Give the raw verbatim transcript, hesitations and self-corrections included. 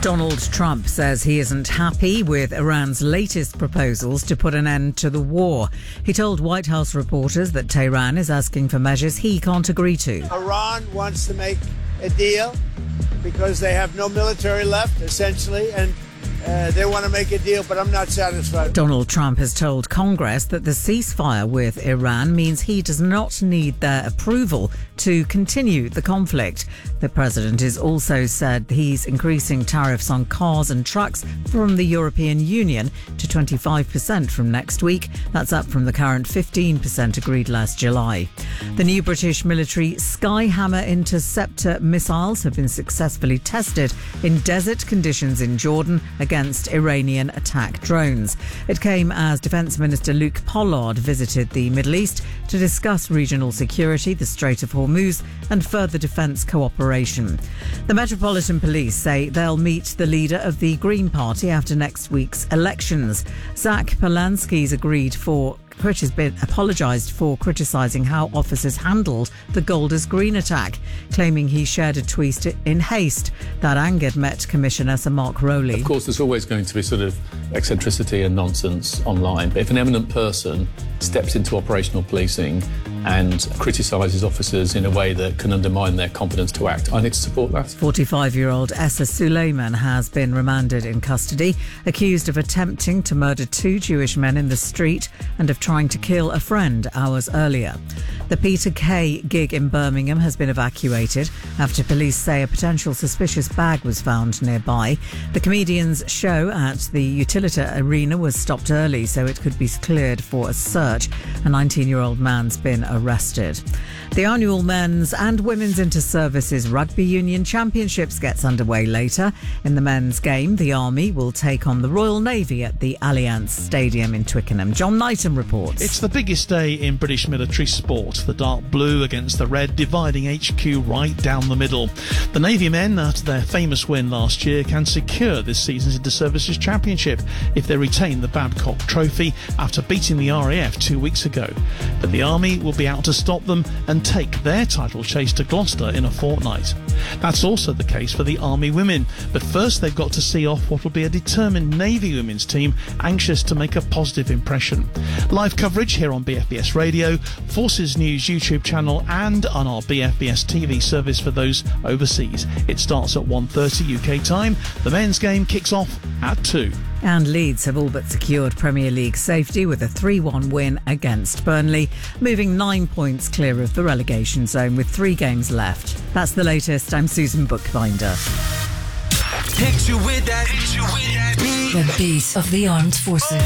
Donald Trump says he isn't happy with Iran's latest proposals to put an end to the war. He told White House reporters that Tehran is asking for measures he can't agree to. Iran wants to make a deal because they have no military left, essentially, and uh, they want to make a deal, but I'm not satisfied. Donald Trump has told Congress that the ceasefire with Iran means he does not need their approval to continue the conflict. The president has also said he's increasing tariffs on cars and trucks from the European Union to twenty-five percent from next week. That's up from the current fifteen percent agreed last July. The new British military Skyhammer interceptor missiles have been successfully tested in desert conditions in Jordan against Iranian attack drones. It came as Defence Minister Luke Pollard visited the Middle East to discuss regional security, the Strait of Hormuz, and further defence cooperation. The Metropolitan Police say they'll meet the leader of the Green Party after next week's elections. Zach Polanski's agreed for has been apologised for criticising how officers handled the Golders Green attack, claiming he shared a tweet in haste that angered Met Commissioner Sir Mark Rowley. Of course, there's always going to be sort of eccentricity and nonsense online, but if an eminent person steps into operational policing and criticises officers in a way that can undermine their confidence to act, I need to support that. forty-five-year-old Essa Suleiman has been remanded in custody, accused of attempting to murder two Jewish men in the street and of trying to kill a friend hours earlier. The Peter Kay gig in Birmingham has been evacuated after police say a potential suspicious bag was found nearby. The comedian's show at the Utilita Arena was stopped early so it could be cleared for a search. A nineteen-year-old man's been arrested. The annual men's and women's inter-services rugby union championships gets underway later. In the men's game, the Army will take on the Royal Navy at the Allianz Stadium in Twickenham. John Knighton reports. It's the biggest day in British military sport. The dark blue against the red, dividing H Q right down the middle. The Navy men, after their famous win last year, can secure this season's inter-services championship if they retain the Babcock Trophy after beating the R A F two weeks ago. But the Army will be out to stop them and take their title chase to Gloucester in a fortnight. That's also the case for the Army women, but first they've got to see off what will be a determined Navy women's team anxious to make a positive impression. Live coverage here on B F B S Radio, Forces News YouTube channel and on our B F B S T V service for those overseas. It starts at one thirty U K time. The men's game kicks off at two. And Leeds have all but secured Premier League safety with a three one win against Burnley, moving nine points clear of the relegation zone with three games left. That's the latest. I'm Susan Bookbinder. Picture with that. Picture with that. The beat of the armed forces.